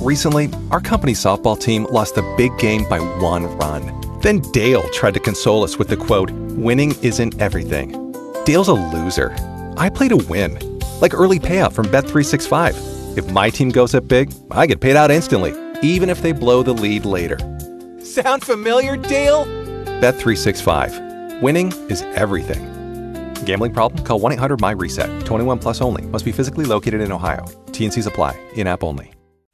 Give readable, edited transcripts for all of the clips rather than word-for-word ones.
Recently, our company softball team lost a big game by 1 run. Then Dale tried to console us with the quote, "Winning isn't everything." Dale's a loser. I play to win. Like early payout from Bet365. If my team goes up big, I get paid out instantly, even if they blow the lead later. Sound familiar, Dale? Bet365. Winning is everything. Gambling problem? Call 1-800-MY-RESET. 21 plus only. Must be physically located in Ohio. T&Cs apply. In-app only.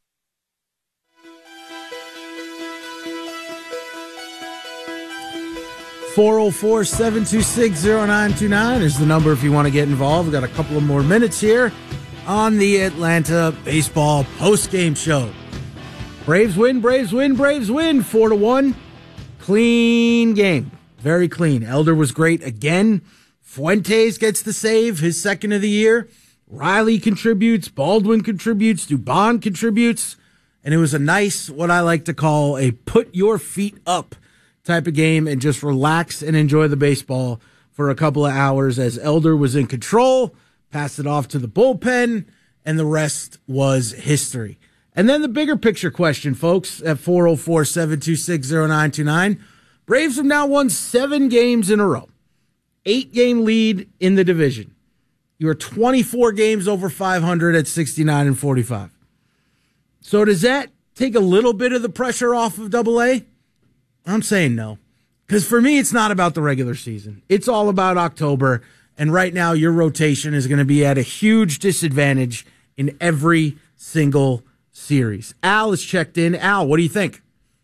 404-726-0929 is the number if you want to get involved. We've got a couple of more minutes here on the Atlanta Baseball Postgame Show. Braves win, 4-1. Clean game. Very clean. Elder was great again. Fuentes gets the save, his second of the year. Riley contributes. Baldwin contributes. Dubon contributes. And it was a nice, what I like to call a put your feet up type of game and just relax and enjoy the baseball for a couple of hours as Elder was in control, passed it off to the bullpen, and the rest was history. And then the bigger picture question, folks, at 404-726-0929. Braves have now won 7 games in a row. 8-game lead in the division. You are 24 games over 500 at 69-45. So does that take a little bit of the pressure off of AA? I'm saying no. Because for me, it's not about the regular season. It's all about October. And right now, your rotation is going to be at a huge disadvantage in every single series. Al is checked in. Al, what do you think?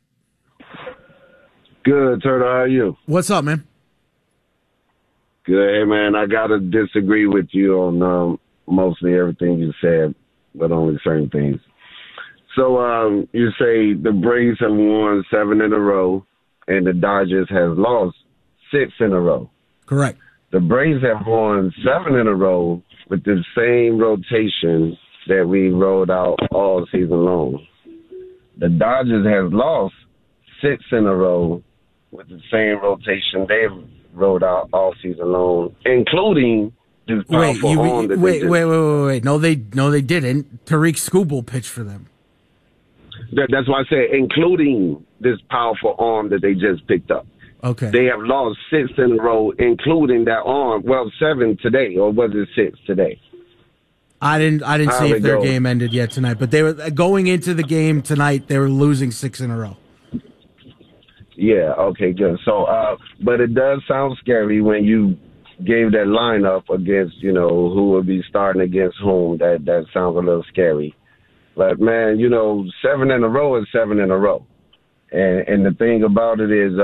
Good, Turtle. How are you? What's up, man? Good. Hey, man, I got to disagree with you on mostly everything you said, but only certain things. So you say the Braves have won 7 in a row, and the Dodgers have lost 6 in a row. Correct. The Braves have won 7 in a row with the same rotation that we rolled out all season long. The Dodgers have lost 6 in a row with the same rotation they've rolled out all season long, including this powerful arm that wait. No, they didn't. Tariq Skubal pitched for them. That's why I said including this powerful arm that they just picked up. Okay. They have lost 6 in a row, including that arm. Well, 7 today, or was it 6 today? I didn't see if their game ended yet tonight, but they were going into the game tonight. They were losing 6 in a row. Yeah. Okay. Good. So, but it does sound scary when you gave that lineup against, who would be starting against whom. That sounds a little scary. But, man, 7 in a row is 7 in a row. And the thing about it is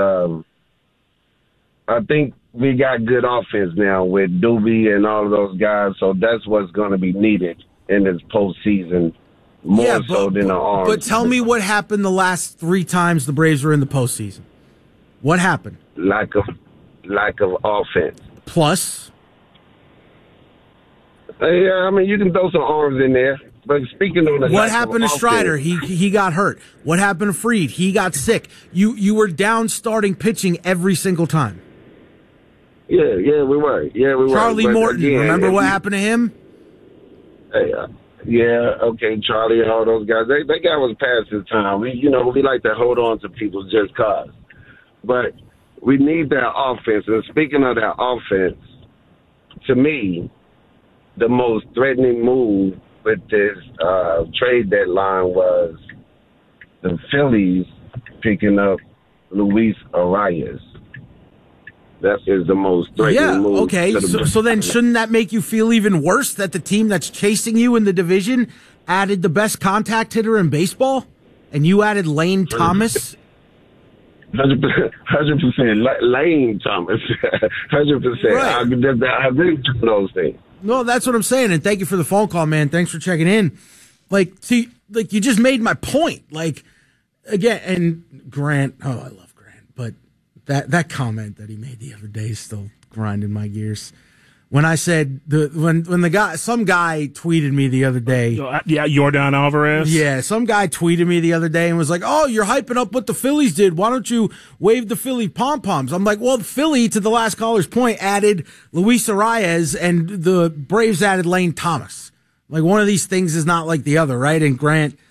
I think we got good offense now with Doobie and all of those guys, so that's what's going to be needed in this postseason more so than the arms. But tell me what happened the last 3 times the Braves were in the postseason. What happened? Lack of offense. Plus? Yeah, I mean, you can throw some arms in there. But speaking of what happened to Strider? He got hurt. What happened to Fried? He got sick. You were down starting pitching every single time. Yeah, we were. Charlie Morton, again, remember what happened to him? Yeah, okay, Charlie and all those guys. That guy was past his time. We like to hold on to people just cause. But we need that offense. And speaking of that offense, to me, the most threatening move with this trade deadline was the Phillies picking up Luis Arias. That is the most threatening move. Yeah, okay. So then shouldn't that make you feel even worse that the team that's chasing you in the division added the best contact hitter in baseball? And you added Lane Thomas? 100%. Lane Thomas. 100%. Right. I agree with those things. No, that's what I'm saying. And thank you for the phone call, man. Thanks for checking in. You just made my point. Again, and Grant, I love Grant, but that comment that he made the other day is still grinding my gears. When I said some guy tweeted me the other day. Yeah, Yordan Alvarez. Yeah, some guy tweeted me the other day and was like, "Oh, you're hyping up what the Phillies did. Why don't you wave the Philly pom-poms?" I'm like, well, the Philly, to the last caller's point, added Luis Arias and the Braves added Lane Thomas. Like, one of these things is not like the other, right? And Grant